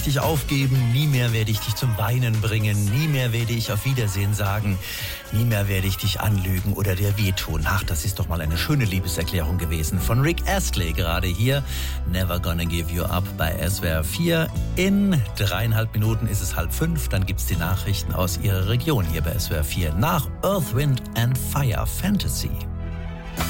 dich aufgeben, nie mehr werde ich dich zum Weinen bringen, nie mehr werde ich auf Wiedersehen sagen, nie mehr werde ich dich anlügen oder dir wehtun. Ach, das ist doch mal eine schöne Liebeserklärung gewesen von Rick Astley gerade hier. Never Gonna Give You Up bei SWR 4. In 3,5 Minuten ist es 4:30, dann gibt's die Nachrichten aus Ihrer Region hier bei SWR 4 nach Earth, Wind and Fire Fantasy.